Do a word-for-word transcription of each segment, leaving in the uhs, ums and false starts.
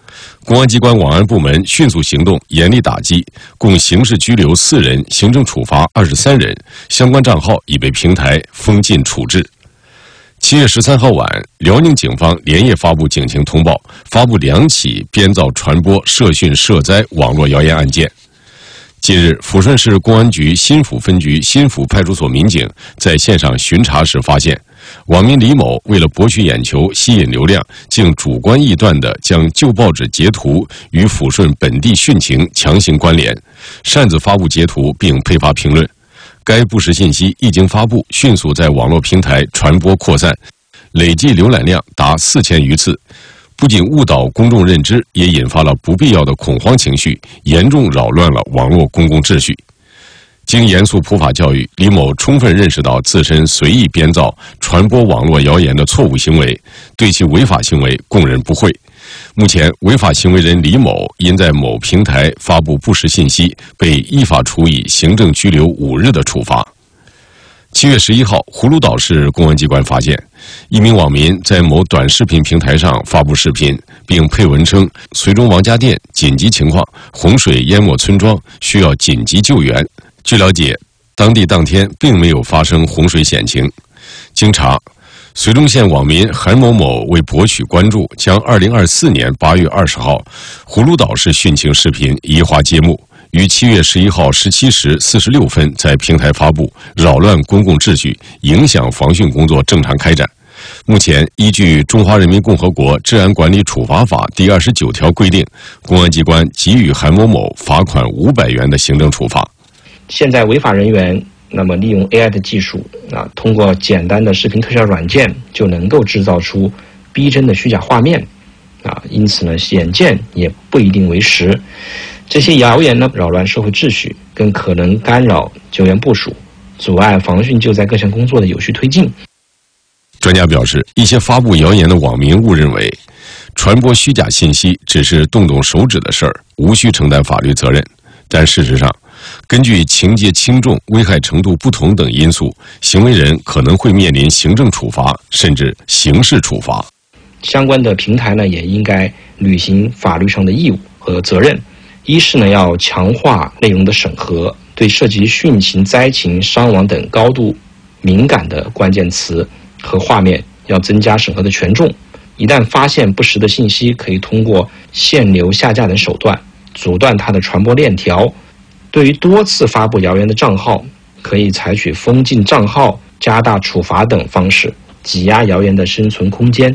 公安机关网安部门迅速行动，严厉打击，共刑事拘留四人，行政处罚二十三人，相关账号已被平台封禁处置。七月十三号晚，辽宁警方连夜发布警情通报，发布两起编造、传播、涉训、涉灾网络谣言案件。近日，抚顺市公安局新抚分局新抚派出所民警在线上巡查时发现，网民李某为了博取眼球、吸引流量，竟主观臆断地将旧报纸截图与抚顺本地汛情强行关联，擅自发布截图并配发评论。该不实信息一经发布，迅速在网络平台传播扩散，累计浏览量达四千余次。不仅误导公众认知，也引发了不必要的恐慌情绪，严重扰乱了网络公共秩序。经严肃普法教育，李某充分认识到自身随意编造、传播网络谣言的错误行为，对其违法行为供认不讳。目前，违法行为人李某因在某平台发布不实信息，被依法处以行政拘留五日的处罚。七月十一号，葫芦岛市公安机关发现，一名网民在某短视频平台上发布视频，并配文称绥中王家店紧急情况，洪水淹没村庄，需要紧急救援。据了解，当地当天并没有发生洪水险情。经查，绥中县网民韩某某为博取关注，将二零二四年八月二十号葫芦岛市汛情视频移花接木，于七月十一号十七时四十六分在平台发布，扰乱公共秩序，影响防汛工作正常开展。目前，依据《中华人民共和国治安管理处罚法》第二十九条规定，公安机关给予韩某某罚款五百元的行政处罚。 现在违法人员那么利用 A I 的技术啊，通过简单的视频特效软件就能够制造出逼真的虚假画面啊，因此呢，显见也不一定为实。这些谣言呢，扰乱社会秩序，更可能干扰救援部署，阻碍防汛救灾各项工作的有序推进。 专家表示，一些发布谣言的网民误认为，传播虚假信息只是动动手指的事儿，无需承担法律责任。但事实上，根据情节轻重、危害程度不同等因素，行为人可能会面临行政处罚，甚至刑事处罚。 相关的平台呢，也应该履行法律上的义务和责任。一是呢，要强化内容的审核，对涉及汛情、灾情、伤亡等高度敏感的关键词和画面要增加审核的权重。一旦发现不实的信息，可以通过限流、下架等手段阻断它的传播链条。对于多次发布谣言的账号，可以采取封禁账号、加大处罚等方式，挤压谣言的生存空间。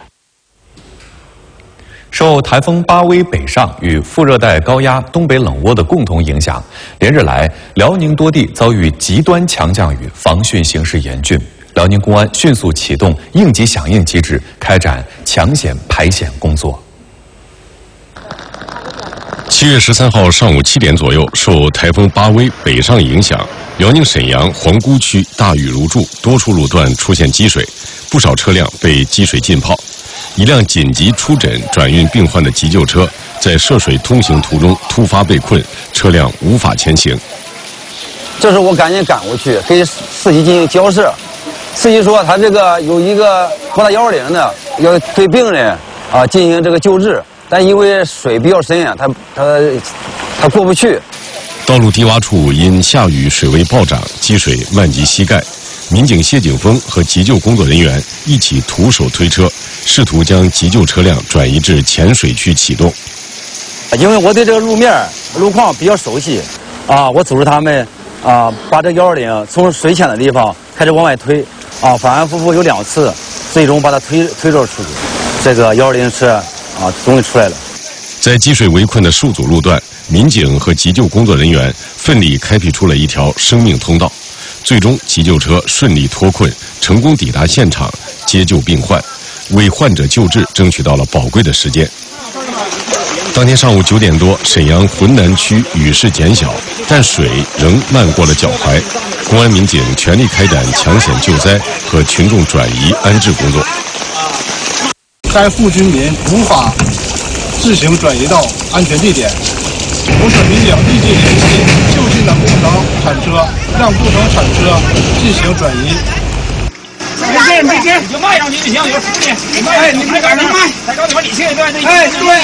受台风巴威北上与副热带高压东北冷涡的共同影响，连日来辽宁多地遭遇极端强降雨，防汛形势严峻。辽宁公安迅速启动应急响应机制，开展抢险排险工作。 七月十三号上午七点左右，受台风巴威北上影响，辽宁沈阳皇姑区大雨如注，多处路段出现积水，不少车辆被积水浸泡。一辆紧急出诊转运病患的急救车在涉水通行途中突发被困，车辆无法前行。 这时我赶紧赶过去给司机进行交涉，司机说他这个有一个拨打幺二零的要对病人啊进行这个救治，但因为水比较深啊，他他他过不去。 道路低洼处因下雨水位暴涨，积水漫及膝盖。民警谢景峰和急救工作人员一起徒手推车，试图将急救车辆转移至浅水区启动。 因为我对这个路面路况比较熟悉，啊，我组织他们啊把这幺二零从水浅的地方开始往外推，啊，反反复复有两次，最终把它推推着出去。这个幺二零车啊终于出来了。 在积水围困的数组路段，民警和急救工作人员奋力开辟出了一条生命通道。最终，急救车顺利脱困，成功抵达现场接救病患，为患者救治争取到了宝贵的时间。当天上午九点多，沈阳浑南区雨势减小，但水仍漫过了脚踝。公安民警全力开展抢险救灾和群众转移安置工作。 该户居民无法自行转移到安全地点。我省民警立即联系就近的工程铲车，让工程铲车进行转移。 没事没事，你就迈上去就行，有时间。哎，你别赶上迈，再找你们理性一段。哎，对。